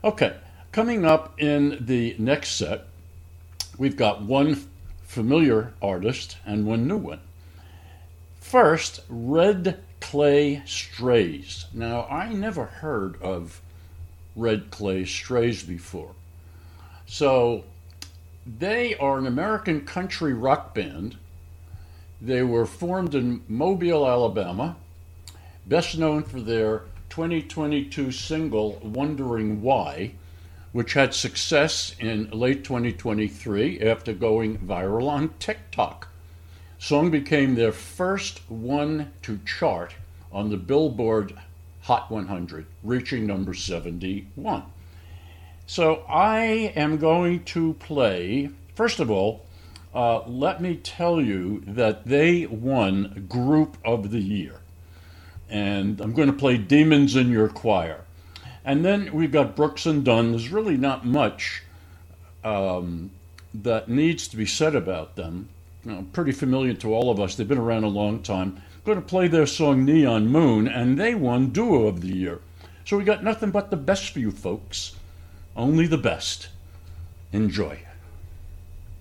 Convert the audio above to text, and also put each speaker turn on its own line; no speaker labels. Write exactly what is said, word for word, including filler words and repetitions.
Okay, coming up in the next set, we've got one familiar artist and one new one. First, Red Clay Strays. Now, I never heard of Red Clay Strays before. So, they are an American country rock band. They were formed in Mobile, Alabama, best known for their twenty twenty-two single Wondering Why, which had success in late twenty twenty-three after going viral on TikTok. Song became their first one to chart on the Billboard Hot one hundred, reaching number seventy-one. So I am going to play, first of all, uh, let me tell you that they won Group of the Year. And I'm going to play Demons in Your Choir. And then we've got Brooks and Dunn. There's really not much um, that needs to be said about them. You know, pretty familiar to all of us. They've been around a long time. I'm going to play their song Neon Moon, and they won Duo of the Year. So we got nothing but the best for you folks. Only the best. Enjoy.